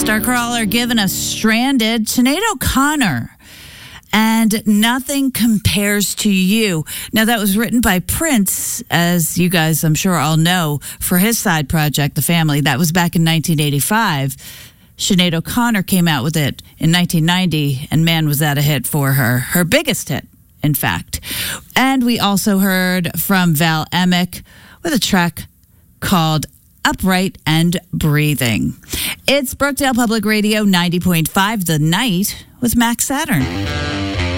Starcrawler giving us Stranded. Sinead O'Connor and Nothing Compares to You. Now, that was written by Prince, as you guys, I'm sure, all know, for his side project, The Family. That was back in 1985. Sinead O'Connor came out with it in 1990, and man, was that a hit for her. Her biggest hit, in fact. And we also heard from Val Emick with a track called Upright and Breathing. It's Brookdale Public Radio 90.5 The Night with Max Saturn.